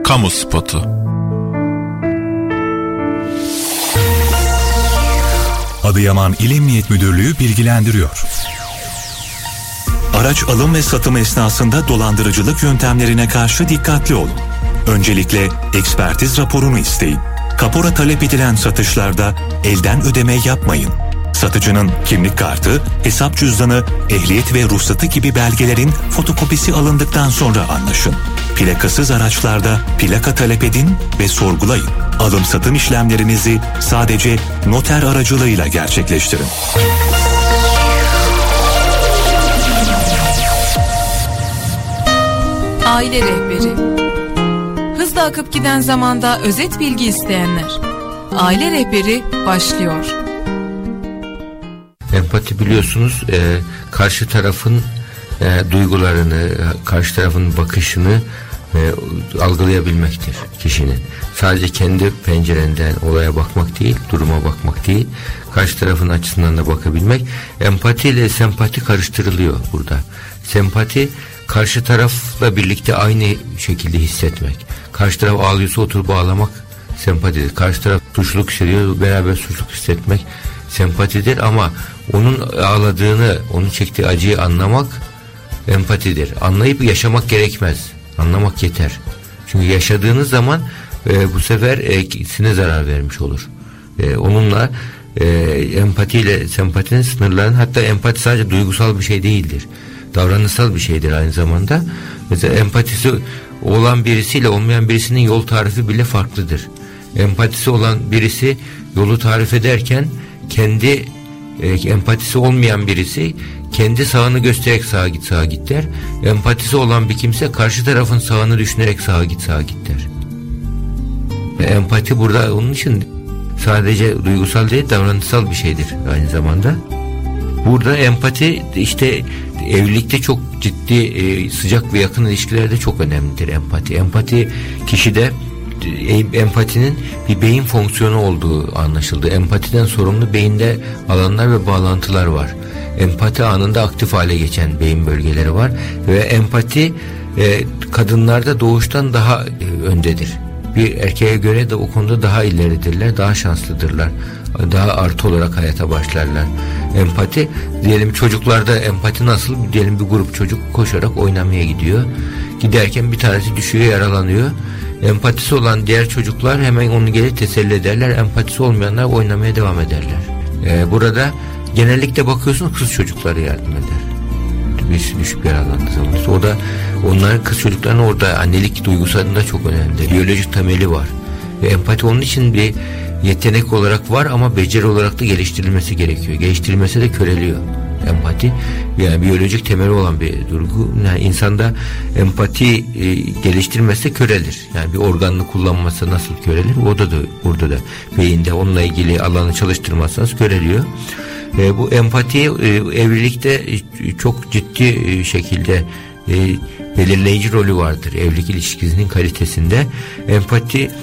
Kamu spotu. Adıyaman İl Emniyet Müdürlüğü bilgilendiriyor. Araç alım ve satım esnasında dolandırıcılık yöntemlerine karşı dikkatli olun. Öncelikle ekspertiz raporunu isteyin. Kapora talep edilen satışlarda elden ödeme yapmayın. Satıcının kimlik kartı, hesap cüzdanı, ehliyet ve ruhsatı gibi belgelerin fotokopisi alındıktan sonra anlaşın. Plakasız araçlarda plaka talep edin ve sorgulayın. Alım-satım işlemlerinizi sadece noter aracılığıyla gerçekleştirin. Aile rehberi. Hızla akıp giden zamanda özet bilgi isteyenler. Aile rehberi başlıyor. Empati biliyorsunuz karşı tarafın duygularını, karşı tarafın bakışını algılayabilmektir kişinin. Sadece kendi pencerenden olaya bakmak değil, duruma bakmak değil, karşı tarafın açısından da bakabilmek. Empati ile sempati karıştırılıyor burada. Sempati, karşı tarafla birlikte aynı şekilde hissetmek. Karşı taraf ağlıyorsa oturup ağlamak sempatidir. Karşı taraf suçluluk hissediyor, beraber suçluluk hissetmek sempatidir, ama onun ağladığını, onun çektiği acıyı anlamak empatidir. Anlayıp yaşamak gerekmez. Anlamak yeter. Çünkü yaşadığınız zaman bu sefer ikisine zarar vermiş olur. Onunla empatiyle sempatinin sınırlarını, hatta empati sadece duygusal bir şey değildir. Davranışsal bir şeydir aynı zamanda. Mesela empatisi olan birisiyle olmayan birisinin yol tarifi bile farklıdır. Empatisi olan birisi yolu tarif ederken kendi empatisi olmayan birisi kendi sağını göstererek sağa git der. Empatisi olan bir kimse karşı tarafın sağını düşünerek sağa git der. Empati burada onun için sadece duygusal değil, davranışsal bir şeydir aynı zamanda. Burada empati işte evlilikte çok ciddi sıcak ve yakın ilişkilerde çok önemlidir empati. Empati kişide, empatinin bir beyin fonksiyonu olduğu anlaşıldı. Empatiden sorumlu beyinde alanlar ve bağlantılar var. Empati anında aktif hale geçen beyin bölgeleri var ve empati kadınlarda doğuştan daha öndedir. Bir erkeğe göre de o konuda daha ileridirler, daha şanslıdırlar. Daha artı olarak hayata başlarlar. Empati, diyelim çocuklarda empati nasıl? Diyelim bir grup çocuk koşarak oynamaya gidiyor. Giderken bir tanesi düşüyor, yaralanıyor. Empatisi olan diğer çocuklar hemen onu gelip teselli ederler. Empatisi olmayanlar oynamaya devam ederler. Burada genellikle bakıyorsun kız çocukları yardım eder. Birisi düşüp yaralandığı zaman. O da onların, kız çocukların orada annelik duygusalında çok önemli. Biyolojik temeli var. Ve empati onun için bir yetenek olarak var ama beceri olarak da geliştirilmesi gerekiyor. Geliştirilmesi de köreliyor. Empati yani biyolojik temeli olan bir duygu. Yani insanda empati geliştirmesi körelir. Yani bir organını kullanması nasıl körelir? O da burada da beyinde onunla ilgili alanı çalıştırmazsanız köreliyor. Bu empati evlilikte çok ciddi şekilde belirleyici rolü vardır evlilik ilişkisinin kalitesinde. Empati